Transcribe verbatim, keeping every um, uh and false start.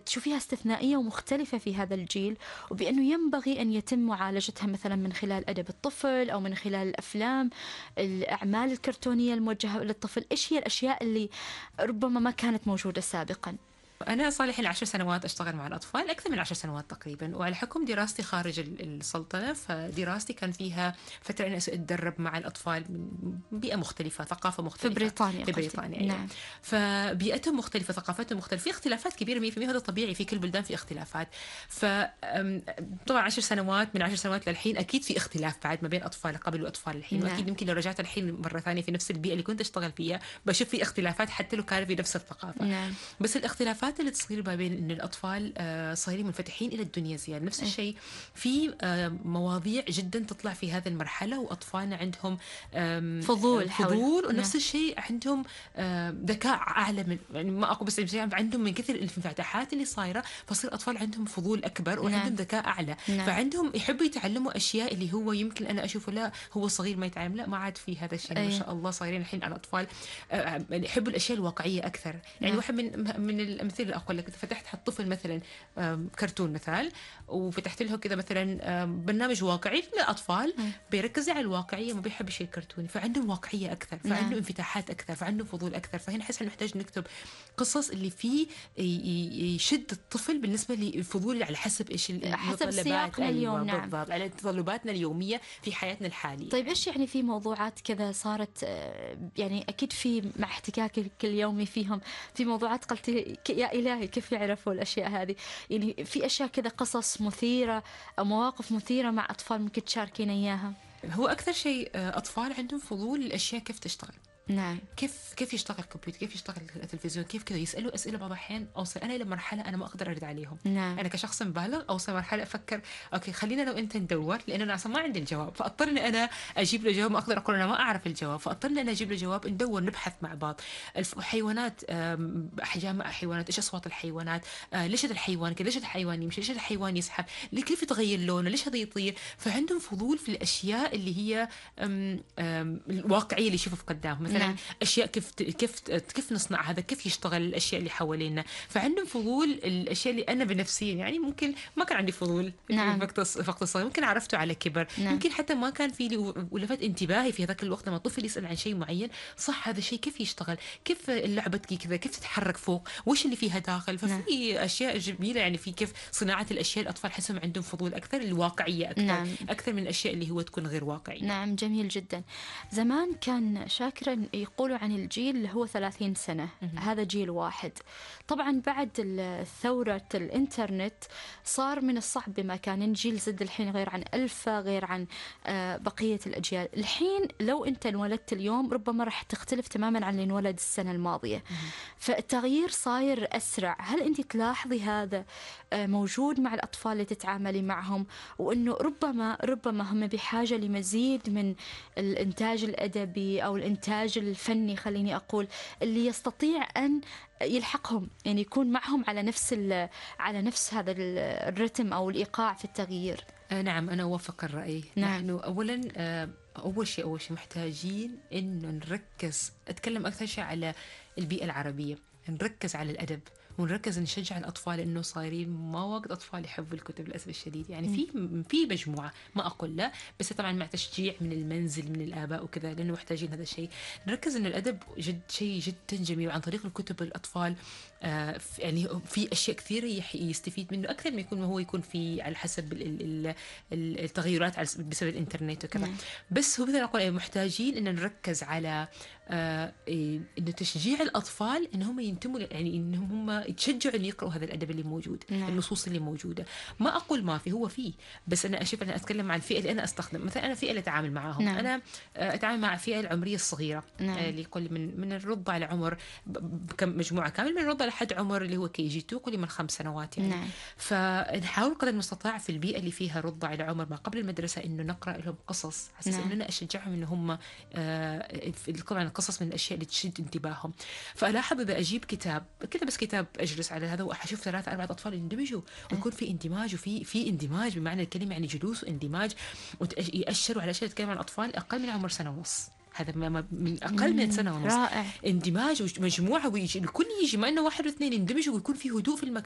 تشوفيها استثنائية ومختلفة في هذا الجيل، وبأنه ينبغي أن يتم معالجتها مثلا من خلال أدب الطفل أو من خلال الأفلام، الأعمال الكرتونية الموجهة للطفل؟ إيش هي الأشياء اللي ربما ما كانت موجودة سابقا؟ أنا صار لي الحين عشر سنوات أشتغل مع الأطفال، أكثر من عشر سنوات تقريبا، وعلى حكم دراستي خارج السلطنة، فدراستي كان فيها فترة أنا أتدرب مع الأطفال من بيئة مختلفة، ثقافة مختلفة. في بريطانيا. في بريطانيا، نعم. فبيئتهم مختلفة، ثقافتهم مختلفة، في اختلافات كبيرة مية بالمية، هذا طبيعي في كل بلدان، في اختلافات. فطبعا عشر سنوات من عشر سنوات للحين أكيد في اختلاف بعد ما بين أطفال قبل وأطفال الحين. نعم. وأكيد يمكن لو رجعت الحين مرة ثانية في نفس البيئة اللي كنت أشتغل فيها بشوف في اختلافات حتى لو كان في نفس الثقافة. نعم. بس الاختلافات اللي تصير ما بين إن الأطفال صايرين منفتحين إلى الدنيا زيادة. نفس الشيء في مواضيع جدا تطلع في هذه المرحلة، وأطفالنا عندهم فضول فضول ونفس الشيء عندهم ذكاء أعلى من، يعني ما أقول بس عندهم من كثر الانفتاحات اللي صايرة، فصير أطفال عندهم فضول أكبر وعندهم ذكاء أعلى. نعم. فعندهم يحبوا يتعلموا أشياء اللي هو يمكن أنا أشوفه لا هو صغير ما يتعلم، لا ما عاد في هذا الشيء. ما شاء الله صايرين الحين على الأطفال يحبوا الأشياء الواقعية أكثر. يعني واحد من من الأمثلة أقول لك، فتحت حط طفل مثلا كرتون مثال، وفتحت له كذا مثلا برنامج واقعي للأطفال بيركز على الواقعية، ما بيحب الشيء الكرتوني، فعنده واقعية أكثر، فعنده انفتاحات أكثر، فعنده فضول أكثر. فهنا حس إنه نحتاج نكتب قصص اللي فيه يشد الطفل بالنسبة للفضول على حسب إيش حسب سياقنا اليوم. نعم. بالضبط، على تطلباتنا اليومية في حياتنا الحالية. طيب إيش يعني في موضوعات كذا صارت، يعني أكيد في مع احتكاكك اليومي فيهم في موضوعات قلتي يا إلهي كيف يعرفوا الأشياء هذه؟ يعني في أشياء كذا قصص مثيرة أو مواقف مثيرة مع أطفال ممكن تشاركين إياها؟ هو أكثر شيء أطفال عندهم فضول الأشياء كيف تشتغل. نعم. كيف كيف يشتغل الكمبيوتر، كيف يشتغل التلفزيون، كيف كذا يسألوا أسئلة. بعض الأحيان أوصل أنا إلى مرحلة أنا ما أقدر أرد عليهم. نعم. أنا كشخص بالغ أوصل مرحلة أفكر أوكي خلينا لو أنت ندور، لأن أنا أصلا ما عندي الجواب، فأضطر إني أنا أجيب له جواب. ما أقدر أقول أنا ما أعرف الجواب، فأضطر إني أنا أجيب له جواب، ندور نبحث مع بعض. الحيوانات، أحجام حيوانات، إيش أصوات الحيوانات، ليش هذا الحيوان كذا، ليش الحيوان يمشي، ليش الحيوان يزحف، كيف يتغير لونه، ليش هذا يطير. فعندهم فضول في الأشياء اللي هي أم أم الواقعية اللي يشوفوا في قدامهم. مثلا نعم. أشياء كيف كيف كيف نصنع هذا، كيف يشتغل الأشياء اللي حوالينا. فعندهم فضول الأشياء اللي أنا بنفسيا يعني ممكن ما كان عندي فضول. نعم. وقت وقت الصغير ممكن عرفته على كبر. نعم. يمكن حتى ما كان في لي ولفت انتباهي في ذاك الوقت لما طفل يسأل عن شيء معين، صح هذا الشيء كيف يشتغل، كيف اللعبة كذا، كيف تتحرك فوق، وش اللي فيها داخل. ففي نعم. أشياء جميلة يعني في كيف صناعة الأشياء. الأطفال حسهم عندهم فضول أكثر الواقعية أكثر. نعم. أكثر من الأشياء اللي هو تكون غير واقعية. نعم جميل جدا. زمان كان شاكرا يقولوا عن الجيل اللي هو ثلاثين سنة، هذا جيل واحد. طبعا بعد ثورة الإنترنت صار من الصعب بما كان جيل زد الحين غير عن ألفة، غير عن بقية الأجيال. الحين لو أنت انولدت اليوم ربما راح تختلف تماما عن اللي انولد السنة الماضية. فالتغيير صاير أسرع. هل أنت تلاحظي هذا موجود مع الأطفال اللي تتعاملي معهم، وأنه ربما ربما هم بحاجة لمزيد من الإنتاج الأدبي أو الإنتاج الفني خليني أقول اللي يستطيع أن يلحقهم، يعني يكون معهم على نفس على نفس هذا الرتم أو الإيقاع في التغيير؟ آه نعم أنا أوافق الرأي. نعم. نحن أولا آه أول شيء أول شيء محتاجين إنه نركز، أتكلم أكثر شيء على البيئة العربية، نركز على الأدب ونركز نشجع الأطفال إنه صايرين ما وقت أطفال يحبوا الكتب للأسف الشديد. يعني في في مجموعة ما أقول لا، بس طبعا مع تشجيع من المنزل من الآباء وكذا، لأنه محتاجين هذا الشيء. نركز إن الأدب جد شيء جدا جميل، عن طريق الكتب الأطفال آه يعني في أشياء كثيرة يستفيد منه أكثر ما يكون ما هو يكون في على حسب التغيرات بسبب الإنترنت وكذا. بس هو مثلا أقول محتاجين إن نركز على آه إنه تشجيع الأطفال إنهم ينتموا، يعني إنهم هم يتشجعوا إن يقرأوا هذا الأدب اللي موجود. نعم. النصوص اللي موجودة ما أقول ما في، هو فيه، بس أنا أشوف أنا أتكلم عن الفئة اللي أنا أستخدم. مثلا أنا فئة اللي أتعامل معهم. نعم. أنا أتعامل مع الفئة العمرية الصغيرة. نعم. اللي يقول من من الرضع لعمر كم مجموعة كامل من الرضع لحد عمر اللي هو كي جي تو، قولي من خمس سنوات يعني. نعم. فنحاول قدر المستطاع في البيئة اللي فيها رضع لعمر ما قبل المدرسة إنه نقرأ لهم قصص، حسس. نعم. إن أنا أشجعهم إن هم آه طبعا القصص من الأشياء اللي تشد انتباههم. فألاحظ إذا أجيب كتاب كذا بس كتاب أجلس على هذا وأشوف ثلاثة أربعة أطفال يندمجوا ويكون في اندماج وفي في اندماج بمعنى الكلمة، يعني جلوس واندماج، ويأشروا على أشياء تتكلم عن أطفال أقل من عمر سنة ونص. هذا من أقل من سنة ونص. رائع. اندماج ومجموعة ويجي الكل يجي، ما إنه واحد واثنين يندمجوا ويكون في هدوء في المكان.